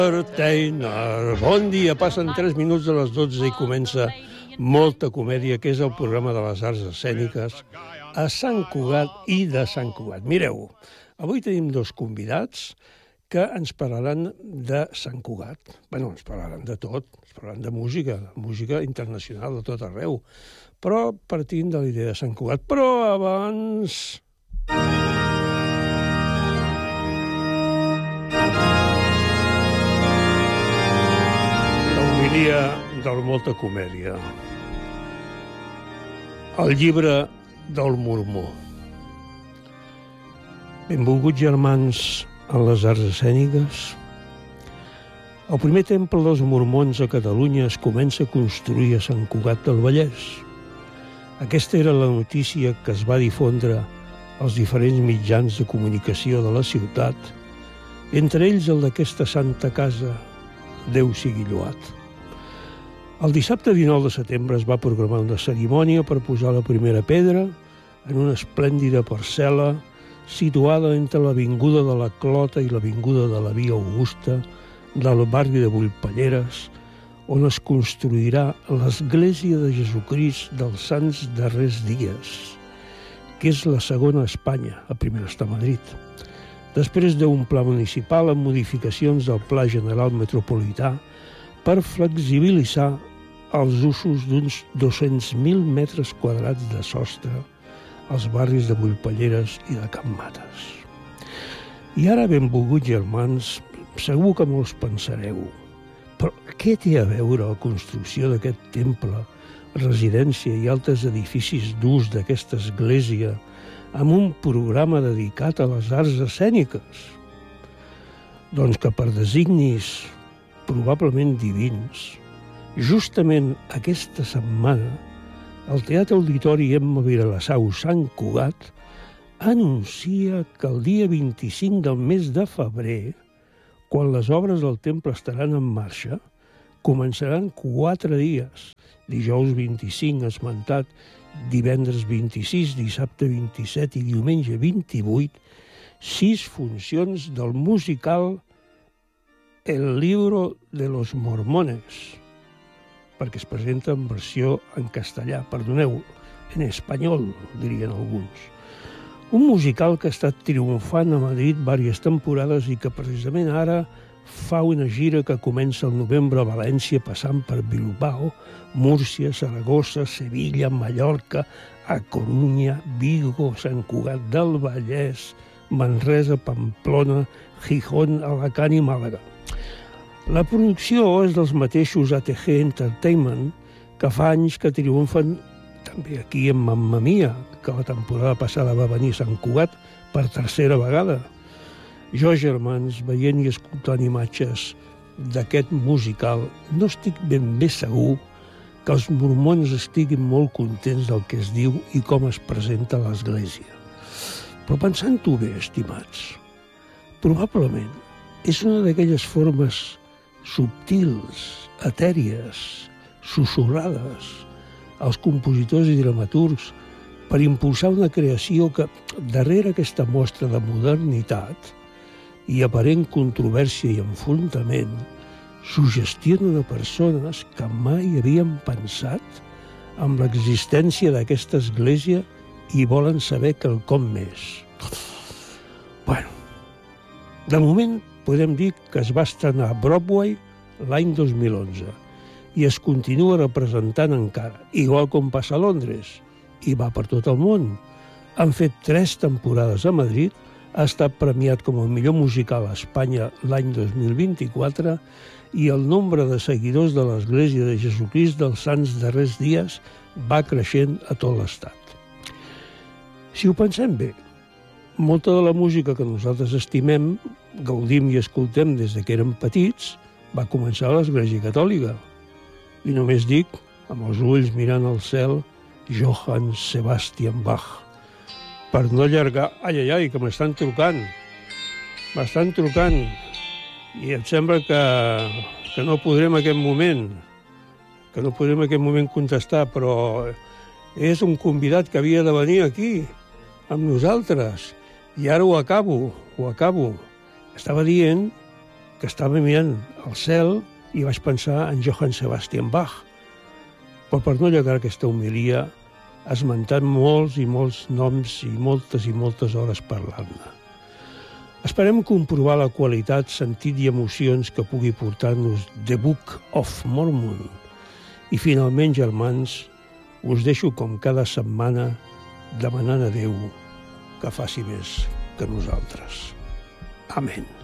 Entertainer. Bon dia, passen 3 minuts de les 12 i comença Molta Comèdia, que és el programa de les arts escèniques a Sant Cugat i de Sant Cugat. Mireu, avui tenim dos convidats que ens parlaran de Sant Cugat. Bé, ens parlaran de tot, ens parlaran de música internacional de tot arreu, però partint de la idea de Sant Cugat. Però abans... L'homilia del Molta Comèdia. El llibre del mormó. Benvolguts germans en les arts escèniques. El primer temple dels mormons a Catalunya es comença a construir a Sant Cugat del Vallès. Aquesta era la notícia que es va difondre als diferents mitjans de comunicació de la ciutat, entre ells el d'aquesta santa casa, Déu sigui lloat. El dissabte 19 de setembre es va programar una cerimònia per posar la primera pedra en una esplèndida parcel·la situada entre l'avinguda de la Clota i l'avinguda de la Via Augusta del barri de Bullpalleres, on es construirà l'Església de Jesucrist dels Sants Darrers Dies, que és la segona a Espanya, la primera està a Madrid. Després d'un pla municipal amb modificacions del Pla General Metropolità per flexibilitzar els usos d'uns 200.000 metres quadrats de sostre als barris de Bullpalleres i de Can Mates. I ara, benvolguts germans, segur que molts pensareu, però què té a veure la construcció d'aquest temple, residència i altres edificis d'ús d'aquesta església amb un programa dedicat a les arts escèniques? Doncs que per designis probablement divins, justament aquesta setmana, el Teatre Auditori Emma Vilassau Sant Cugat anuncia que el dia 25 del mes de febrer, quan les obres del temple estaran en marxa, començaran 4 dies. Dijous 25 esmentat, divendres 26, dissabte 27 i diumenge 28, 6 funcions del musical El libro de los mormones, perquè es presenta en versió en castellà, perdoneu, en espanyol, dirien alguns. Un musical que ha estat triomfant a Madrid diverses temporades i que precisament ara fa una gira que comença el novembre a València, passant per Bilbao, Múrcia, Saragossa, Sevilla, Mallorca, a Corunya, Vigo, Sant Cugat del Vallès, Manresa, Pamplona, Gijón, Alacant i Màlaga. La producció és dels mateixos ATG Entertainment, que fa anys que triomfen també aquí en Mamma Mia, que la temporada passada va venir a Sant Cugat per tercera vegada. Jo, germans, veient i escoltant imatges d'aquest musical, no estic ben bé segur que els mormons estiguin molt contents del que es diu i com es presenta l'església. Però pensant-ho bé, estimats, probablement és una d'aquelles formes subtils, etèries, sussurrades als compositors i dramaturgs per impulsar una creació que, darrere aquesta mostra de modernitat i aparent controvèrsia i enfrontament, suggestionen a persones que mai havien pensat en l'existència d'aquesta església i volen saber quelcom més. Bueno, de moment podem dir que es va estrenar a Broadway l'any 2011 i es continua representant encara, igual com passa a Londres, i va per tot el món. Han fet 3 temporades a Madrid, ha estat premiat com el millor musical a Espanya l'any 2024 i el nombre de seguidors de l'Església de Jesucrist dels Sants Darrers Dies va creixent a tot l'estat. Si ho pensem bé, molta de la música que nosaltres estimem, gaudim i escoltem des que érem petits, va començar a l'Església Catòlica. I només dic, amb els ulls mirant al cel, Johann Sebastian Bach. Per no allargar... Ai, que m'estan trucant. M'estan trucant. I em sembla que no podré en aquest moment contestar, però és un convidat que havia de venir aquí amb nosaltres. I ara ho acabo. Estava dient que estava mirant al cel i vaig pensar en Johann Sebastian Bach. Però per no allargar aquesta homilia, ha esmentat molts i molts noms i moltes hores parlant-ne. Esperem comprovar la qualitat, sentit i emocions que pugui portar-nos The Book of Mormon. I finalment, germans, us deixo com cada setmana demanant a Déu que faci més que nosaltres. Amén.